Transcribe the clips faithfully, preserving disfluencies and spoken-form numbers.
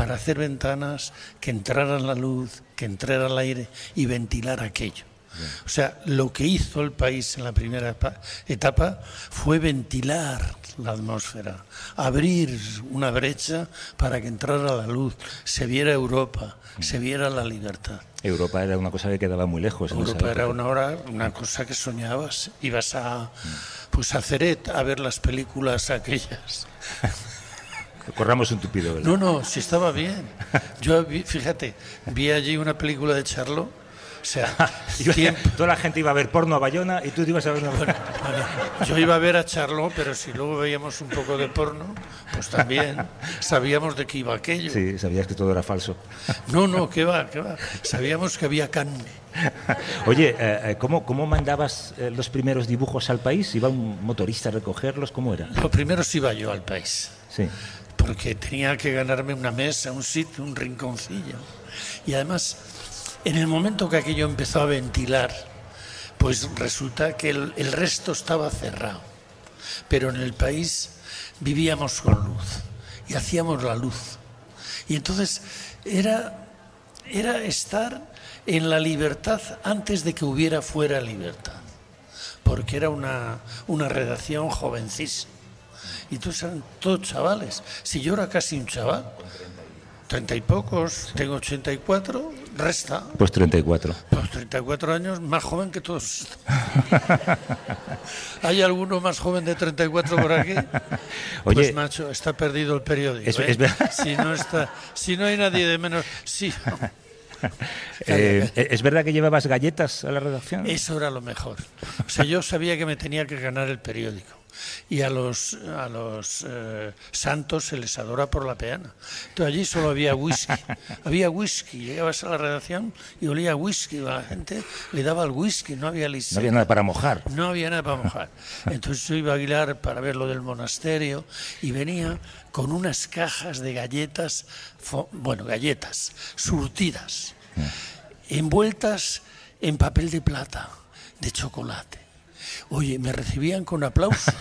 para hacer ventanas, que entrara la luz, que entrara el aire y ventilar aquello. Bien. O sea, lo que hizo el país en la primera etapa fue ventilar la atmósfera, abrir una brecha para que entrara la luz, se viera Europa, mm. se viera la libertad. Europa era una cosa que quedaba muy lejos. Europa era una, hora, una cosa que soñabas. Ibas a, pues a Ceret a ver las películas aquellas. Corramos un tupido, ¿verdad? No, no, sí estaba bien. Yo, vi, fíjate, vi allí una película de Charlot. O sea, toda la gente iba a ver porno a Bayona y tú te ibas a ver una... Bueno, bueno, yo iba a ver a Charlot, pero si luego veíamos un poco de porno, pues también sabíamos de qué iba aquello. Sí, sabías que todo era falso. No, no, qué va, qué va. Sabíamos que había carne. Oye, eh, ¿cómo, ¿cómo mandabas eh, los primeros dibujos al país? ¿Iba un motorista a recogerlos? ¿Cómo era? Lo primero sí iba yo al país. Sí. Porque tenía que ganarme una mesa, un sitio, un rinconcillo. Y además, en el momento que aquello empezó a ventilar, pues resulta que el, el resto estaba cerrado. Pero en el país vivíamos con luz y hacíamos la luz. Y entonces era, era estar en la libertad antes de que hubiera fuera libertad. Porque era una, una redacción jovencísima. Y todos eran todos chavales. Si yo era casi un chaval, treinta y pocos, tengo ochenta y cuatro, resta. Pues treinta y cuatro. Pues treinta y cuatro años, más joven que todos. ¿Hay alguno más joven de treinta y cuatro por aquí? Oye, pues macho, está perdido el periódico. Es, ¿eh? es verdad. Si no está, si no hay nadie de menos, sí. Eh, ¿Es verdad que llevabas galletas a la redacción? Eso era lo mejor. O sea, yo sabía que me tenía que ganar el periódico. Y a los, a los eh, santos se les adora por la peana. Entonces allí solo había whisky. Había whisky. Llegabas a la redacción y olía whisky. La gente le daba el whisky, no había liseta. No había nada para mojar. No había nada para mojar. Entonces yo iba a Aguilar para ver lo del monasterio y venía con unas cajas de galletas, bueno, galletas surtidas, envueltas en papel de plata, de chocolate. Oye, me recibían con aplausos.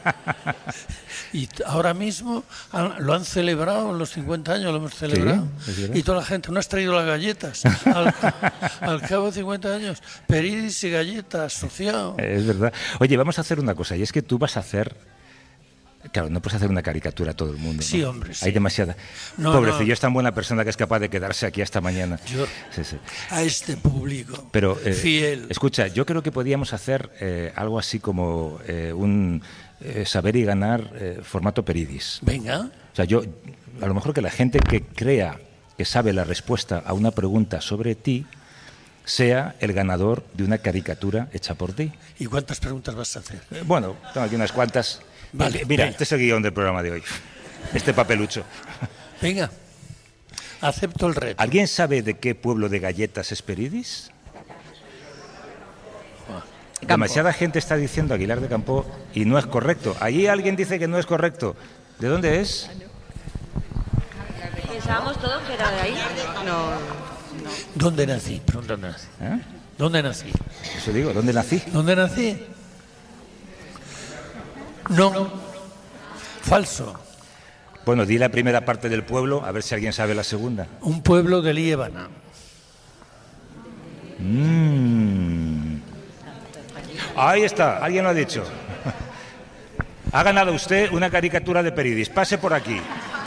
Y ahora mismo han, lo han celebrado, en los cincuenta años lo hemos celebrado. Sí, y toda la gente, ¿no has traído las galletas? Al, al cabo de cincuenta años, Peridis y galletas, asociado. Es verdad. Oye, vamos a hacer una cosa, y es que tú vas a hacer... Claro, no puedes hacer una caricatura a todo el mundo, ¿no? Sí, hombre, sí. Hay demasiada... No, Pobrecillo, no. es tan buena persona que es capaz de quedarse aquí hasta mañana. Yo, sí, sí. A este público Pero, eh, fiel. Escucha, yo creo que podíamos hacer eh, algo así como eh, un eh, saber y ganar eh, formato Peridis. Venga. O sea, yo, a lo mejor que la gente que crea que sabe la respuesta a una pregunta sobre ti sea el ganador de una caricatura hecha por ti. ¿Y cuántas preguntas vas a hacer? Eh, bueno, tengo aquí unas cuantas. Vale, Mira, venga. Este es el guión del programa de hoy. Este papelucho. Venga, acepto el reto. ¿Alguien sabe de qué pueblo de galletas es Peridis? Campo. Demasiada gente está diciendo Aguilar de Campo y no es correcto. Allí alguien dice que no es correcto. ¿De dónde es? Pensábamos todos que era de ahí. No, no. ¿Dónde nací? Pregunta, ¿dónde nací? ¿Eh? ¿Dónde nací? Eso digo, ¿dónde nací? ¿Dónde nací? No. Falso. Bueno, di la primera parte del pueblo, a ver si alguien sabe la segunda. Un pueblo de Líbana. Mm. Ahí está, alguien lo ha dicho. Ha ganado usted una caricatura de Peridis. Pase por aquí.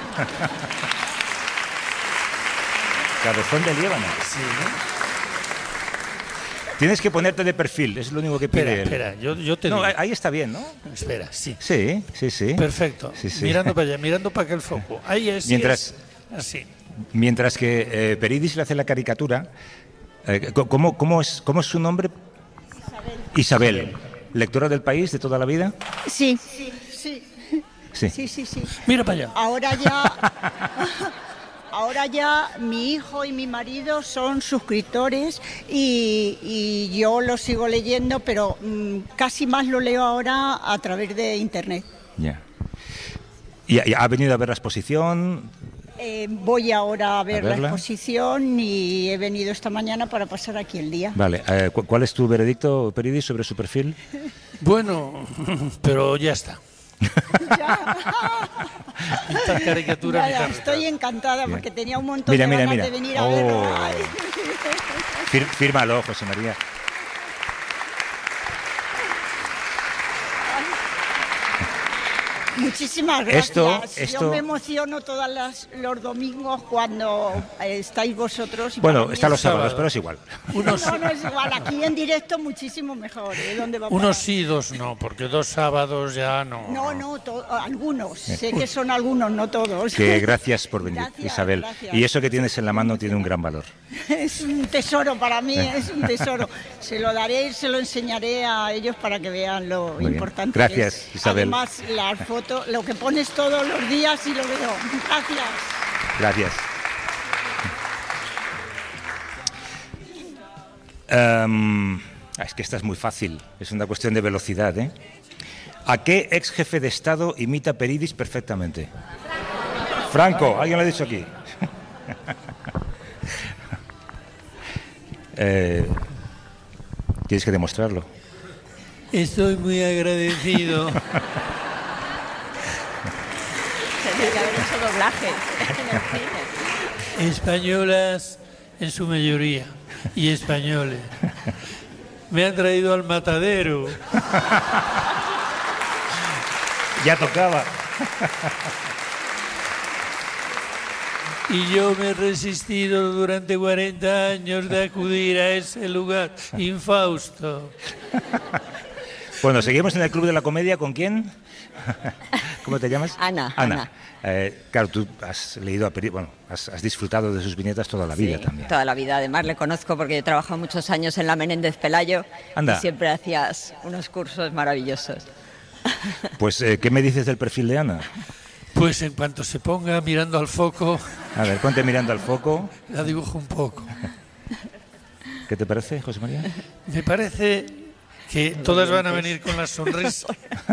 Cabezón de Líbana. Sí, ¿no? Tienes que ponerte de perfil, es lo único que pide Espera, él. espera, yo, yo te No, digo. ahí está bien, ¿no? Espera, sí. Sí, sí, sí. Perfecto. Sí, sí. Mirando para allá, mirando para aquel foco. Ahí es. Mientras, sí es. Así. Mientras que eh, Peridis le hace la caricatura, eh, ¿cómo, cómo, es, ¿cómo es su nombre? Isabel. Isabel. ¿Lectora del País de toda la vida? Sí, sí, sí. Sí. Sí, sí, sí. Mira para allá. Ahora ya, ahora ya mi hijo y mi marido son suscriptores y, y yo lo sigo leyendo, pero mmm, casi más lo leo ahora a través de internet. Ya. ¿Y, y ha venido a ver la exposición? Eh, voy ahora a ver ¿A la verla? exposición y he venido esta mañana para pasar aquí el día. Vale. Eh, ¿cu- ¿Cuál es tu veredicto, Peridis, sobre su perfil? Bueno, pero ya está. Ya. Esta caricatura Nada, ni tan estoy retrato. encantada porque tenía un montón Mira, de mira, ganas mira. de venir a Oh. verlo. Ay. Fir- fírmalo, José María. Muchísimas gracias. Esto- Yo esto- me emociono todos los domingos cuando eh, estáis vosotros. y Bueno, para mí están los es- sábados, pero es igual. Unos, No, no es igual. Aquí en directo muchísimo mejor. ¿eh? ¿Dónde va a unos parar? sí, dos no, porque dos sábados ya no. No, no, to- algunos. Sé que son algunos, no todos. Que gracias por venir, Gracias, Isabel. gracias. Y eso que tienes en la mano tiene un gran valor. Es un tesoro para mí, es un tesoro. Se lo daré y se lo enseñaré a ellos para que vean lo Muy bien. importante Gracias, que es. Isabel. Además, las fotos, lo que pones todos los días y lo veo. Gracias. Gracias. Em, es que esta es muy fácil, es una cuestión de velocidad, ¿eh? ¿A qué ex jefe de Estado imita Peridis perfectamente? Franco, alguien lo ha dicho aquí. Eh, tienes que demostrarlo. Estoy muy agradecido. Tendría que haber hecho doblaje en el cine. Españolas en su mayoría y españoles. Me han traído al matadero. Ya tocaba. Y yo me he resistido durante cuarenta años de acudir a ese lugar infausto. Bueno, seguimos en el Club de la Comedia. ¿Con quién? ¿Cómo te llamas? Ana, Ana. Ana. Eh, claro, tú has leído, a Peri- bueno, has, has disfrutado de sus viñetas toda la vida Sí, también. toda la vida. Además, le conozco porque he trabajado muchos años en la Menéndez Pelayo. Anda. Y siempre hacías unos cursos maravillosos. Pues, eh, ¿qué me dices del perfil de Ana? Pues en cuanto se ponga mirando al foco, A ver, ponte mirando al foco. la dibujo un poco. ¿Qué te parece, José María? Me parece que todas van a venir con la sonrisa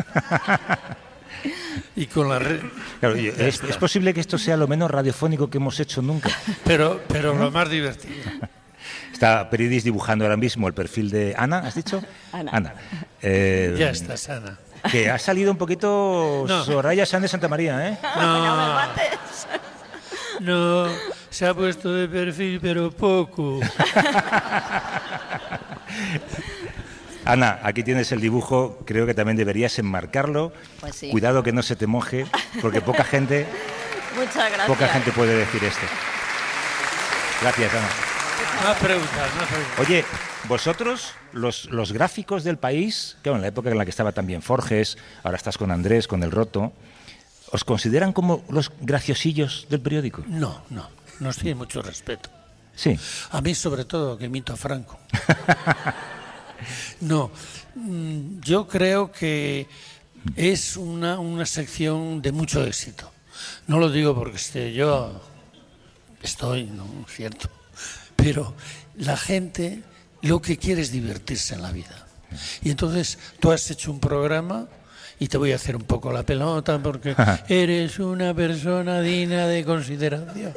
y con la re- Claro, y es, es posible que esto sea lo menos radiofónico que hemos hecho nunca. pero pero lo más divertido. Está Peridis dibujando ahora mismo el perfil de Ana, ¿has dicho? Ana. Eh, Ya está sana. Que ha salido un poquito No. Soraya Sánchez Santa María, ¿eh? No, no, se ha puesto de perfil, pero poco. Ana, aquí tienes el dibujo, creo que también deberías enmarcarlo. Pues sí. Cuidado que no se te moje, porque poca gente, Muchas gracias. poca gente puede decir esto. Gracias, Ana. Más preguntas, más preguntas. Oye, vosotros, los, los gráficos del País, claro, en la época en la que estaba también Forges, ahora estás con Andrés, con El Roto, ¿os consideran como los graciosillos del periódico? No, no, nos tiene mucho respeto. Sí. A mí sobre todo, que imito a Franco. No, mm, yo creo que es una, una sección de mucho éxito. No lo digo porque esté yo, estoy, ¿no es cierto? Pero la gente lo que quiere es divertirse en la vida. Y entonces tú has hecho un programa y te voy a hacer un poco la pelota porque eres una persona digna de consideración.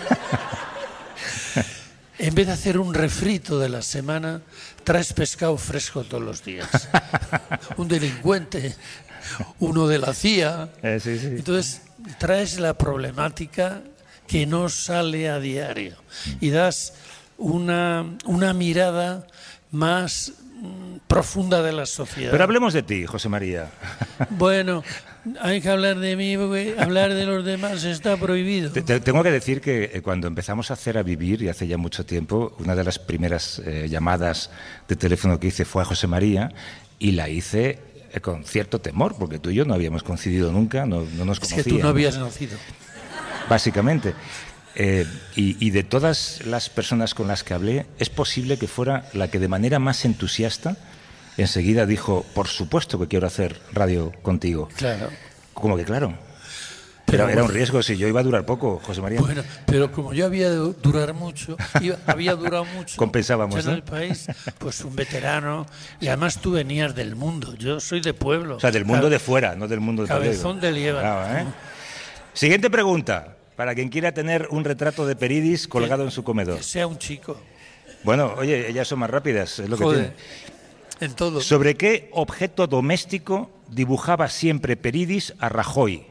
En vez de hacer un refrito de la semana, traes pescado fresco todos los días. Un delincuente, uno de la C I A. Eh, sí, sí. Entonces, traes la problemática que no sale a diario y das una, una mirada más mm, profunda de la sociedad. Pero hablemos de ti, José María. Bueno, hay que hablar de mí porque hablar de los demás está prohibido. Te- te- tengo que decir que eh, cuando empezamos a hacer A Vivir, y hace ya mucho tiempo, una de las primeras eh, llamadas de teléfono que hice fue a José María y la hice eh, con cierto temor, porque tú y yo no habíamos coincidido nunca, no, no nos Es conocíamos. que tú no habías nacido. Básicamente. Eh, y, y de todas las personas con las que hablé, es posible que fuera la que de manera más entusiasta enseguida dijo, por supuesto que quiero hacer radio contigo. Claro. Como que claro. Pero Pero era un bueno. riesgo, si yo iba a durar poco, José María. Bueno, pero como yo había de durar mucho, iba- había durado mucho Compensábamos, en ¿no? el país, pues un veterano, y además tú venías del mundo, yo soy de pueblo. O sea, del mundo Cab- de fuera, no del mundo del Cabezón periódico. de Líbano. Bravo, ¿eh? Siguiente pregunta, para quien quiera tener un retrato de Peridis colgado en su comedor. Que sea un chico. Bueno, oye, ellas son más rápidas, es lo que Joder, tiene. en todo. ¿Sobre qué objeto doméstico dibujaba siempre Peridis a Rajoy?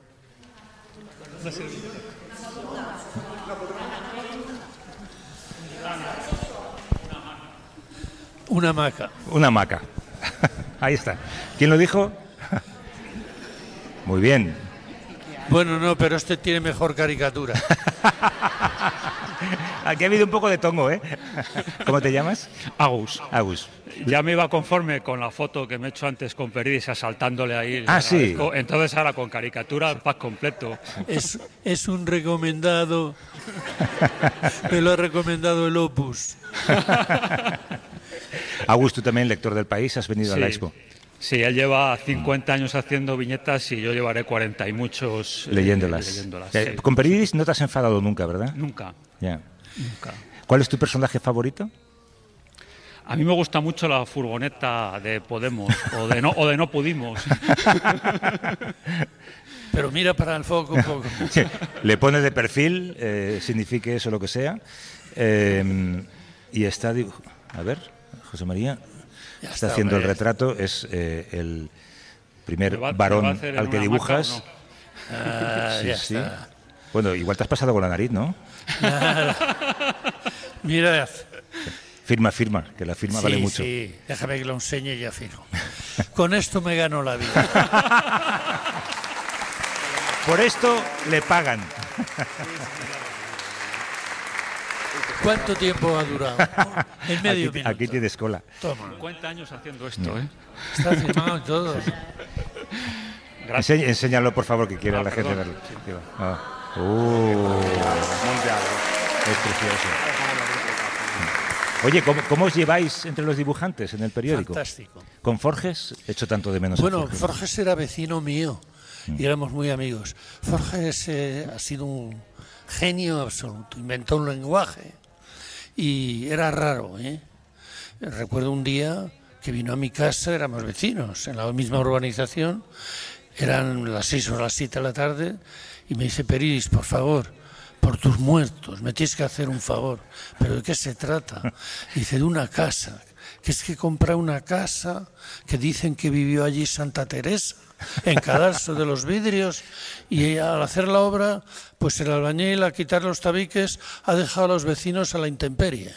Una hamaca. Una hamaca. Ahí está. ¿Quién lo dijo? Muy bien. Bueno, no, pero este tiene mejor caricatura. Aquí ha habido un poco de tongo, ¿eh? ¿Cómo te llamas? Agus. Agus. Ya me iba conforme con la foto que me he hecho antes con Peridis asaltándole ahí. Ah, sí. Entonces ahora con caricatura, pack completo. Es, es un recomendado. Me lo ha recomendado el Opus. Agus, tú también, lector del País, has venido Sí. a la expo. Sí, él lleva cincuenta años haciendo viñetas y yo llevaré cuarenta y muchos eh, Leyéndolas. leyéndolas, Eh, sí. Con Peridis no te has enfadado nunca, ¿verdad? Nunca, Ya. nunca. ¿Cuál es tu personaje favorito? A mí me gusta mucho la furgoneta de Podemos o de no, o de no pudimos. Pero mira para el foco un poco. Sí, le pones de perfil, eh, signifique eso lo que sea, eh, y está, dibu- a ver, José María, Ya está está, haciendo el hombre. retrato, es eh, el primer ¿Me va- me va a varón hacer en al que una dibujas. hamaca Ah, Sí, ya sí. está. Bueno, igual te has pasado con la nariz, ¿no? Mira, Firma, firma, que la firma sí, vale mucho. sí, déjame que lo enseñe y ya firmo. Con esto me gano la vida. Por esto le pagan. ¿Cuánto tiempo ha durado? En medio Aquí, minuto. aquí tienes cola. Toma, cincuenta años haciendo esto, ¿eh? está firmado y todo. Gracias. Enseñ- enséñalo, por favor, que quiera Ah, la gente perdón. verlo. Ah. Uh, es precioso. Oye, ¿cómo, ¿cómo os lleváis entre los dibujantes en el periódico? Fantástico. ¿Con Forges? Echo tanto de menos a Bueno, Forges. Forges era vecino mío y éramos muy amigos. Forges eh, ha sido un genio absoluto, inventó un lenguaje y era raro, ¿eh? Recuerdo un día que vino a mi casa, éramos vecinos en la misma urbanización, eran las seis o las siete de la tarde y me dice: Peridis, por favor, por tus muertos, me tienes que hacer un favor. ¿Pero de qué se trata? Dice: de una casa, que es que compra una casa que dicen que vivió allí Santa Teresa, en Cadalso de los Vidrios, y al hacer la obra, pues el albañil, a quitar los tabiques, ha dejado a los vecinos a la intemperie.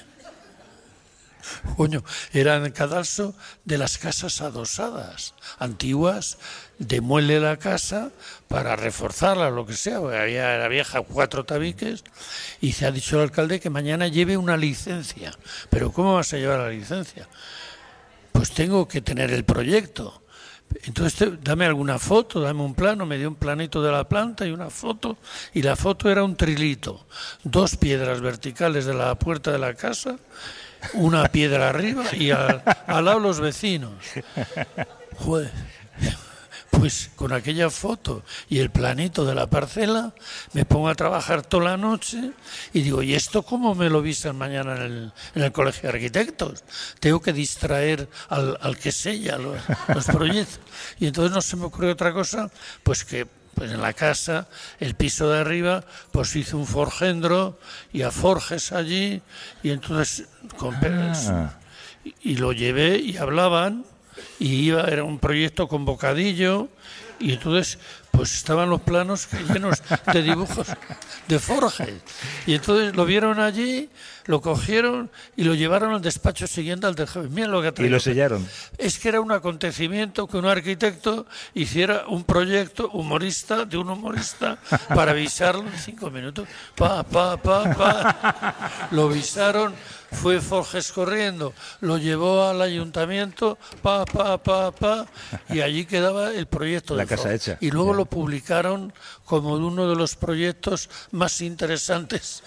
Coño, eran en Cadalso de las casas adosadas, antiguas, demuele la casa para reforzarla, lo que sea, había, era vieja, cuatro tabiques, y se ha dicho el alcalde que mañana lleve una licencia. ¿Pero cómo vas a llevar la licencia? Pues tengo que tener el proyecto. Entonces, te- dame alguna foto, dame un plano. Me dio un planito de la planta y una foto, y la foto era un trilito, dos piedras verticales de la puerta de la casa, una piedra arriba y al, al lado los vecinos. Joder. Pues con aquella foto y el planito de la parcela me pongo a trabajar toda la noche y digo: ¿y esto cómo me lo visan mañana en el, en el Colegio de Arquitectos? Tengo que distraer al, al que sella los, los proyectos. Y entonces no se me ocurrió otra cosa, pues que pues en la casa, el piso de arriba, pues hice un forgendro y a Forges allí, y entonces con Ah. y, y lo llevé y hablaban, y iba, era un proyecto con bocadillo, y entonces pues estaban los planos llenos de dibujos de Forges, y entonces lo vieron allí, lo cogieron y lo llevaron al despacho siguiente al del jefe. Mira lo que ha Y traído. lo sellaron. Es que era un acontecimiento que un arquitecto hiciera un proyecto humorista de un humorista para visarlo en cinco minutos. Pa, pa, pa, pa. Lo visaron, fue Forges corriendo, lo llevó al ayuntamiento, pa, pa, pa, pa, y allí quedaba el proyecto La de casa Forges. hecha. Y luego Ya. lo publicaron como uno de los proyectos más interesantes.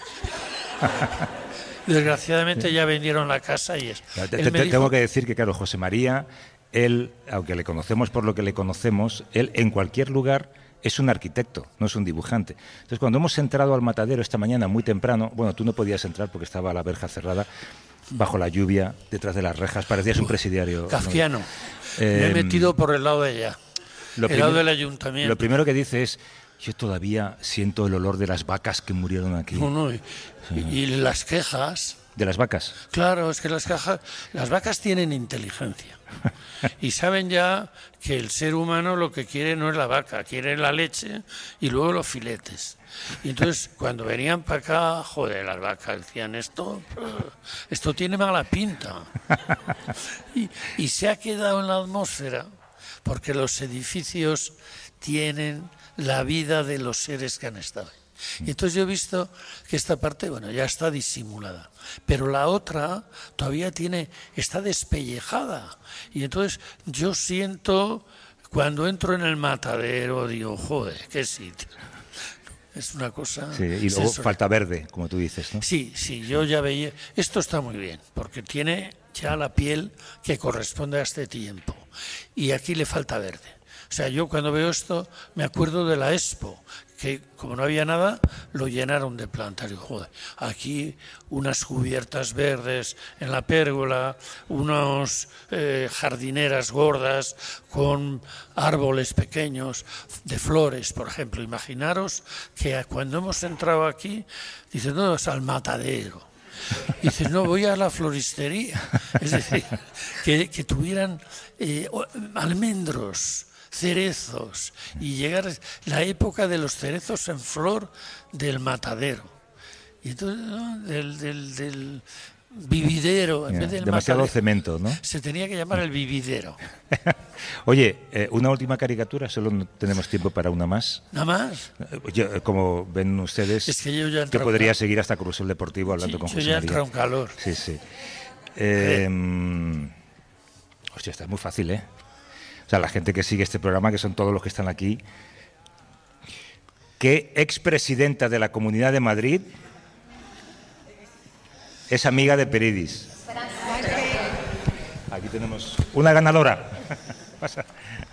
Desgraciadamente ya vendieron la casa y es. Te- te- Él me te- dijo- Tengo que decir que, claro, José María, él, aunque le conocemos por lo que le conocemos, él en cualquier lugar es un arquitecto, no es un dibujante. Entonces, cuando hemos entrado al matadero esta mañana muy temprano, bueno, tú no podías entrar porque estaba la verja cerrada, bajo la lluvia, detrás de las rejas, parecías un presidiario. Kafkiano. ¿no? Me he Eh, metido por el lado de allá. Lo el lado primer- del ayuntamiento. Lo primero que dice es: Yo todavía siento el olor de las vacas que murieron aquí. No, no, y, Sí. y las quejas. ¿De las vacas? Claro, es que las, cajas, las vacas tienen inteligencia y saben ya que el ser humano lo que quiere no es la vaca, quiere la leche y luego los filetes. Y entonces cuando venían para acá, joder, las vacas decían esto, esto tiene mala pinta. Y, y se ha quedado en la atmósfera porque los edificios tienen la vida de los seres que han estado ahí. Y entonces yo he visto que esta parte, bueno, ya está disimulada, pero la otra todavía tiene, está despellejada. Y entonces yo siento, cuando entro en el matadero, digo, joder, qué sitio. Es una cosa... Sí, y luego falta verde, como tú dices, ¿no? Sí, sí, yo ya veía... Esto está muy bien, porque tiene ya la piel que corresponde a este tiempo. Y aquí le falta verde. O sea, yo cuando veo esto me acuerdo de la Expo, que como no había nada, lo llenaron de plantas. Y joder, aquí unas cubiertas verdes en la pérgola, unas eh, jardineras gordas con árboles pequeños de flores, por ejemplo. Imaginaros que cuando hemos entrado aquí, dicen, no, es al matadero. Y dices, no, voy a la floristería. Es decir, que, que tuvieran eh, almendros, cerezos, y llegar la época de los cerezos en flor del matadero. Y entonces, ¿no? del, del, del vividero, en Mira, vez del demasiado matadero, cemento, ¿no? se tenía que llamar el vividero. Oye, eh, una última caricatura, solo no tenemos tiempo para una más. Nada más. Yo, como ven ustedes, Es que yo ya he que entrado podría en calor. seguir hasta Cruzul Deportivo hablando Sí, con yo José ya he María. entrado en calor. Sí, sí. Eh, hostia, está muy fácil, ¿eh? O sea, la gente que sigue este programa, que son todos los que están aquí. ¿Qué expresidenta de la Comunidad de Madrid es amiga de Peridis? Aquí tenemos una ganadora. Pasa.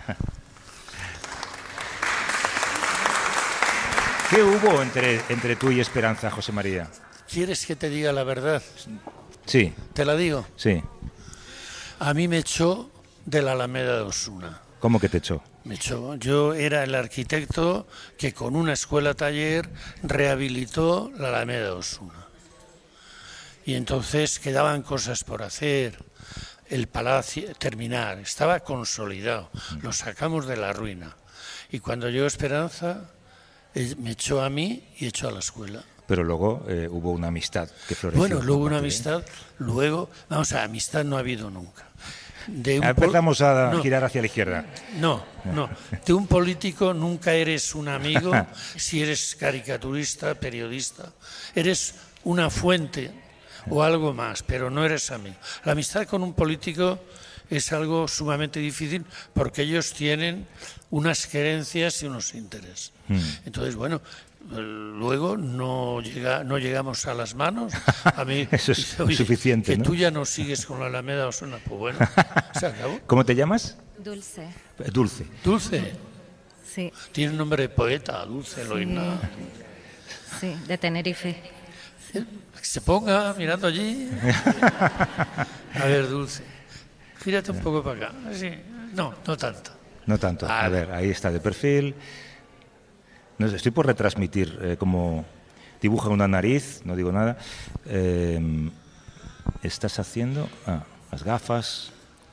¿Qué hubo entre, entre tú y Esperanza, José María? ¿Quieres que te diga la verdad? Sí, ¿Te la digo? sí. A mí me echó de la Alameda de Osuna. ¿Cómo que te echó? Me echó. Yo era el arquitecto que con una escuela taller rehabilitó la Alameda de Osuna. Y entonces quedaban cosas por hacer. El palacio, terminar, estaba consolidado. Lo sacamos de la ruina. Y cuando llegó Esperanza, eh, me echó a mí y echó a la escuela. Pero luego eh, hubo una amistad que floreció. Bueno, luego por una parte de- amistad, luego, vamos a amistad no ha habido nunca. De un pol- Empezamos a no, girar hacia la izquierda. No, no. De un político nunca eres un amigo si eres caricaturista, periodista. Eres una fuente o algo más, pero no eres amigo. La amistad con un político es algo sumamente difícil porque ellos tienen unas creencias y unos intereses. Entonces, bueno, luego no llega, no llegamos a las manos. A mí Eso es dice, "Oye, suficiente, que ¿no?". tú ya no sigues con la Alameda Osuna. Pues bueno, se acabó. ¿Cómo te llamas? Dulce, Eh, Dulce. Dulce, sí, tiene un nombre de poeta, Dulce Loina. sí, de Tenerife. Que se ponga mirando allí. A ver, Dulce, gírate un poco para acá. Así. No, no tanto. No tanto. A Vale. ver, ahí está de perfil. No sé, estoy por retransmitir eh, cómo dibuja una nariz, no digo nada. Eh, estás haciendo ah, las gafas.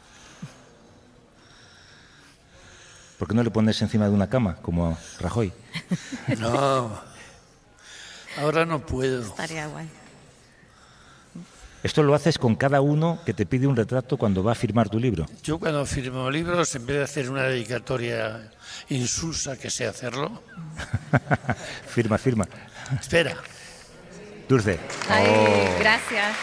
¿Por qué no le pones encima de una cama, como a Rajoy? No, ahora no puedo. Estaría guay. Esto lo haces con cada uno que te pide un retrato cuando va a firmar tu libro. Yo cuando firmo libros, en vez de hacer una dedicatoria insulsa, que sé hacerlo, Firma, firma. espera. Dulce. Ay, Oh. gracias.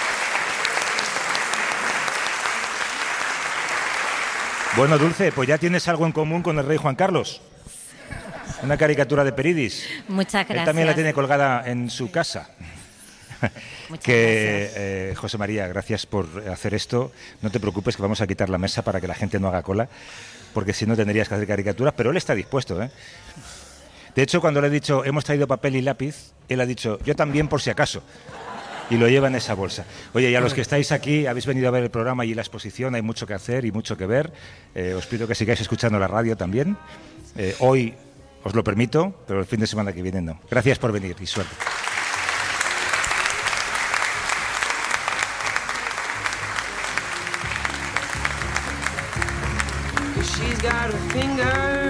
Bueno, Dulce, pues ya tienes algo en común con el rey Juan Carlos. Una caricatura de Peridis. Muchas gracias. Él también la tiene colgada en su casa. Muchas que gracias. eh, José María, gracias por hacer esto. No te preocupes que vamos a quitar la mesa para que la gente no haga cola, porque si no tendrías que hacer caricaturas, pero él está dispuesto, ¿eh? De hecho, cuando le he dicho hemos traído papel y lápiz, él ha dicho yo también por si acaso. Y lo lleva en esa bolsa. Oye, y a los que estáis aquí, habéis venido a ver el programa y la exposición, hay mucho que hacer y mucho que ver. Eh, os pido que sigáis escuchando la radio también. Eh, hoy os lo permito, pero el fin de semana que viene no. Gracias por venir y suerte. She's got her finger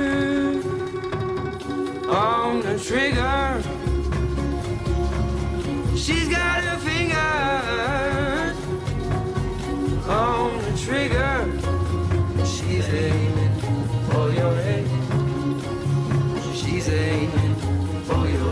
on the trigger. She's got her finger on the trigger. She's aiming for your head. She's aiming for your